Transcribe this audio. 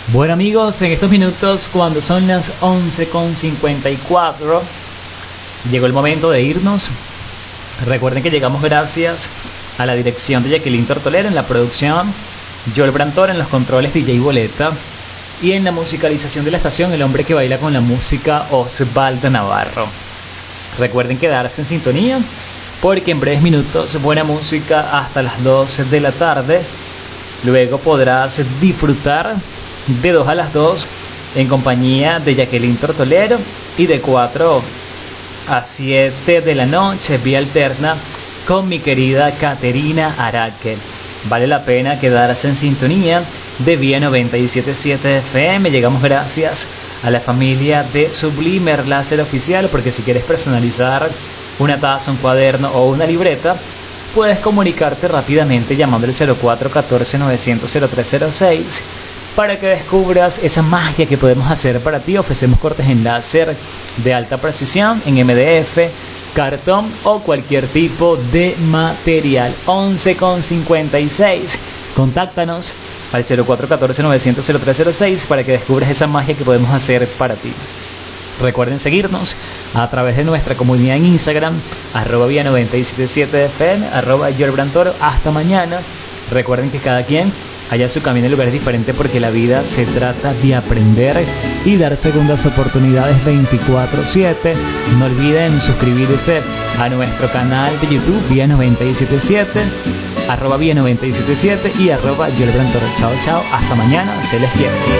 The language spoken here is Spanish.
Bueno amigos, en estos minutos cuando son las 11:54 llegó el momento de irnos. Recuerden que llegamos gracias a la dirección de Jacqueline Tortolero, en la producción Joel Brantor, en los controles DJ Boleta y en la musicalización de la estación el hombre que baila con la música, Osvaldo Navarro. Recuerden quedarse en sintonía porque en breves minutos buena música hasta las 12 de la tarde. Luego podrás disfrutar de 2 a las 2 en compañía de Jacqueline Tortolero y de 4 a 7 de la noche vía alterna con mi querida Caterina Araque. Vale la pena quedarse en sintonía de Vía 97.7 FM. Llegamos gracias a la familia de Sublimer Láser Oficial, porque si quieres personalizar una taza, un cuaderno o una libreta, puedes comunicarte rápidamente llamando al 0414-900-0306 para que descubras esa magia que podemos hacer para ti. Ofrecemos cortes en láser de alta precisión en MDF, cartón o cualquier tipo de material. 11:56. Contáctanos al 0414-900-0306 para que descubras esa magia que podemos hacer para ti. Recuerden seguirnos a través de nuestra comunidad en Instagram, @vía 977fm, @YoelBrantoro. Hasta mañana. Recuerden que cada quien haya su camino en lugares diferentes, porque la vida se trata de aprender y dar segundas oportunidades 24/7. No olviden suscribirse a nuestro canal de YouTube Vía 977, @Vía 977 y @YoelBrantoro. Chao, chao. Hasta mañana. Se les quiere.